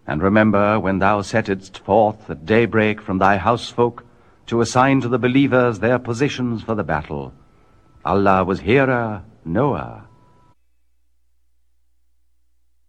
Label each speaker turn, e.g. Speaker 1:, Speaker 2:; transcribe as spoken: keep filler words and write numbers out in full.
Speaker 1: And remember, when thou settedst forth at daybreak from thy housefolk to assign to the believers their positions for the battle, Allah was hearer, knower,